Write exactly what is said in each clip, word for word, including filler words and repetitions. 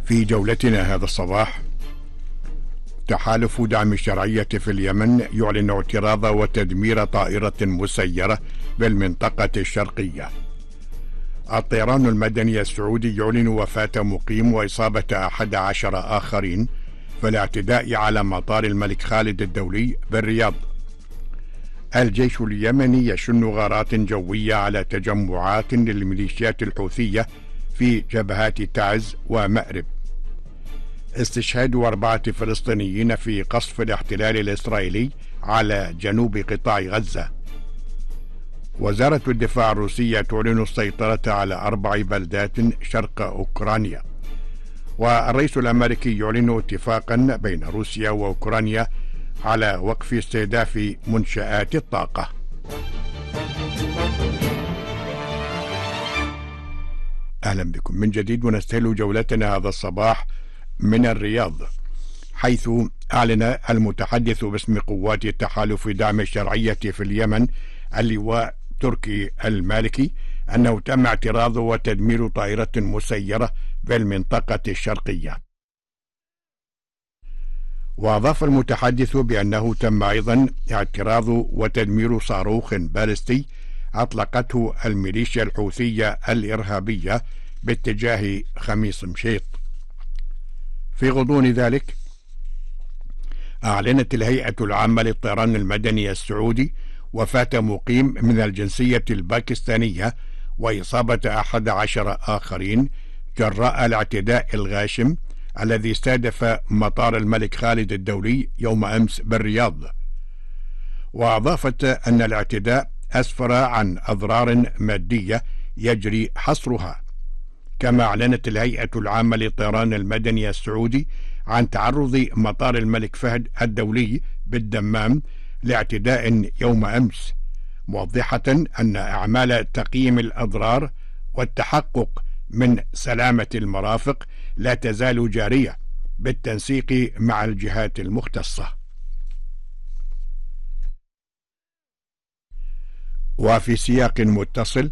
في جولتنا هذا الصباح، تحالف دعم الشرعية في اليمن يعلن اعتراض وتدمير طائرة مسيرة بالمنطقة الشرقية. الطيران المدني السعودي يعلن وفاة مقيم وإصابة أحد عشر آخرين في الاعتداء على مطار الملك خالد الدولي بالرياض. الجيش اليمني يشن غارات جوية على تجمعات للميليشيات الحوثية في جبهات تعز ومأرب. استشهاد أربعة فلسطينيين في قصف الاحتلال الإسرائيلي على جنوب قطاع غزة. وزارة الدفاع الروسية تعلن السيطرة على أربع بلدات شرق أوكرانيا. والرئيس الأمريكي يعلن اتفاقا بين روسيا وأوكرانيا على وقف استهداف منشآت الطاقة. أهلا بكم من جديد، ونستهل جولتنا هذا الصباح من الرياض، حيث أعلن المتحدث باسم قوات التحالف دعم الشرعية في اليمن اللواء تركي المالكي أنه تم اعتراض وتدمير طائرة مسيرة في المنطقة الشرقية. وأضاف المتحدث بأنه تم أيضا اعتراض وتدمير صاروخ باليستي أطلقته الميليشيا الحوثية الإرهابية باتجاه خميس مشيط. في غضون ذلك، أعلنت الهيئة العامة للطيران المدني السعودي وفاة مقيم من الجنسية الباكستانية وإصابة أحد عشر آخرين جراء الاعتداء الغاشم الذي استهدف مطار الملك خالد الدولي يوم أمس بالرياض. وأضافت أن الاعتداء أسفر عن أضرار مادية يجري حصرها. كما أعلنت الهيئة العامة للطيران المدني السعودي عن تعرض مطار الملك فهد الدولي بالدمام لاعتداء يوم أمس، موضحة أن أعمال تقييم الأضرار والتحقق من سلامة المرافق لا تزال جارية بالتنسيق مع الجهات المختصة. وفي سياق متصل،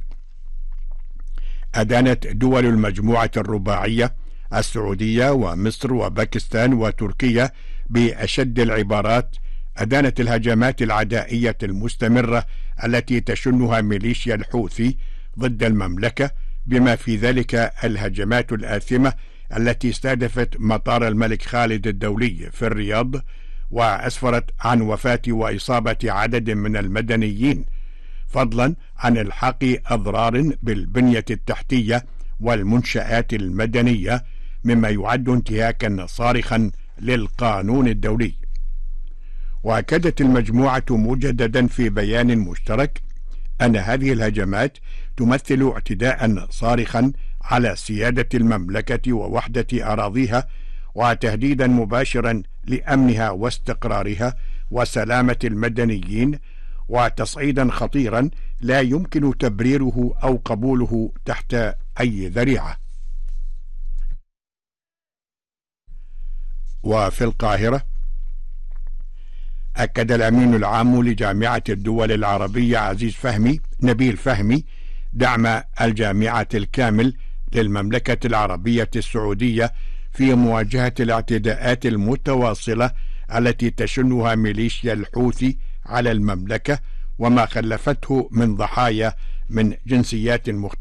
أدانت دول المجموعة الرباعية السعودية ومصر وباكستان وتركيا بأشد العبارات أدانت الهجمات العدائية المستمرة التي تشنها ميليشيا الحوثي ضد المملكة، بما في ذلك الهجمات الآثمة التي استهدفت مطار الملك خالد الدولي في الرياض، وأسفرت عن وفاة وإصابة عدد من المدنيين، فضلا عن الحاق أضرار بالبنية التحتية والمنشآت المدنية، مما يعد انتهاكا صارخا للقانون الدولي. وأكدت المجموعة مجددا في بيان مشترك أن هذه الهجمات تمثل اعتداء صارخا على سيادة المملكة ووحدة أراضيها، وتهديدا مباشرا لأمنها واستقرارها وسلامة المدنيين، وتصعيدا خطيرا لا يمكن تبريره أو قبوله تحت أي ذريعة. وفي القاهرة، أكد الأمين العام لجامعة الدول العربية عزيز فهمي نبيل فهمي دعم الجامعة الكامل للمملكة العربية السعودية في مواجهة الاعتداءات المتواصلة التي تشنها ميليشيا الحوثي على المملكة، وما خلفته من ضحايا من جنسيات مختلفة